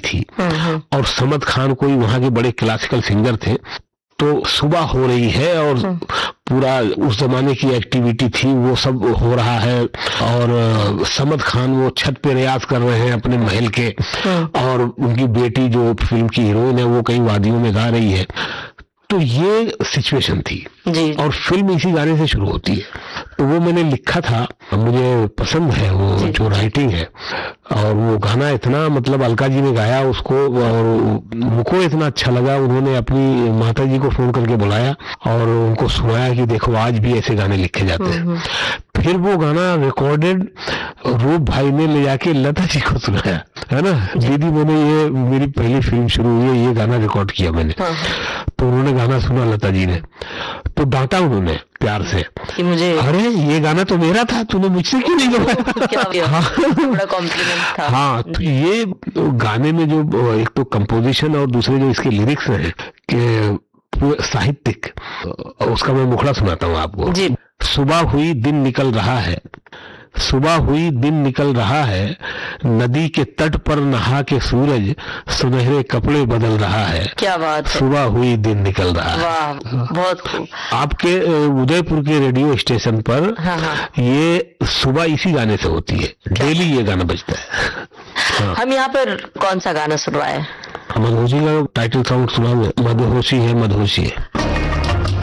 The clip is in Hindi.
थी और समद खान कोई वहाँ के बड़े क्लासिकल सिंगर थे। तो सुबह हो रही है और पूरा उस जमाने की एक्टिविटी थी वो सब हो रहा है और समद खान वो छत पे रियाज कर रहे हैं अपने महल के और उनकी बेटी जो फिल्म की हीरोइन है वो कई वादियों में गा रही है। तो ये सिचुएशन थी जी। और फिल्म इसी गाने से शुरू होती है। तो वो मैंने लिखा था, मुझे पसंद है वो जो राइटिंग है और वो गाना इतना मतलब अलका जी ने गाया उसको और उनको इतना अच्छा लगा। उन्होंने अपनी माता जी को फोन करके बुलाया और उनको सुनाया कि देखो आज भी ऐसे गाने लिखे जाते हैं। फिर वो गाना रिकॉर्डेड रूप भाई ने ले जाके लता जी को सुनाया, है ना। दीदी मैंने ये मेरी पहली फिल्म शुरू हुई है, ये गाना रिकॉर्ड किया मैंने। तो उन्होंने गाना सुना लता जी ने तो डांटा उन्होंने प्यार से कि मुझे, अरे ये गाना तो मेरा था, तूने मुझसे क्यों नहीं गवाया। बड़ा कॉम्प्लीमेंट था। हाँ, तो ये गाने में जो एक तो कंपोजिशन और दूसरे जो इसके लिरिक्स हैं कि साहित्यिक, उसका मैं मुखड़ा सुनाता हूँ आपको जी। सुबह हुई दिन निकल रहा है, सुबह हुई दिन निकल रहा है, नदी के तट पर नहा के सूरज सुनहरे कपड़े बदल रहा है। क्या बात है। सुबह हुई दिन निकल रहा है। वाह, बहुत खूब। आपके उदयपुर के रेडियो स्टेशन पर ये सुबह इसी गाने से होती है, डेली ये गाना बजता है। हम यहाँ पर कौन सा गाना सुन रहा है? मदहोशी का टाइटल सॉन्ग सुना, मदहोशी है मदहोशी है।